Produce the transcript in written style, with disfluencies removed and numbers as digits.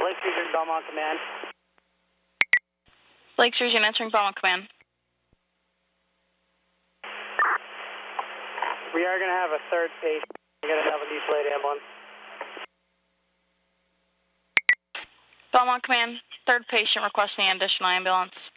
Lake Fusion, Belmont Command. Lake Fusion answering Belmont Command. We are going to have a third patient. We're going to have a deflated ambulance. Belmont Command, third patient requesting additional ambulance.